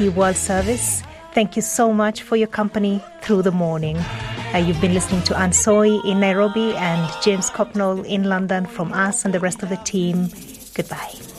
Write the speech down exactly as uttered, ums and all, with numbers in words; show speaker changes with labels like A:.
A: World Service. Thank you so much for your company through the morning. Uh, you've been listening to Ann Soy in Nairobi and James Copnall in London. From us and the rest of the team, goodbye.